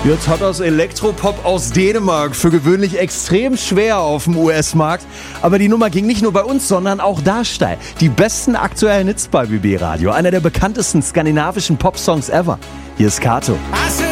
Jetzt hat das Elektropop aus Dänemark für gewöhnlich extrem schwer auf dem US-Markt. Aber die Nummer ging nicht nur bei uns, sondern auch da steil. Die besten aktuellen Hits bei BB Radio. Einer der bekanntesten skandinavischen Popsongs ever. Hier ist Kato.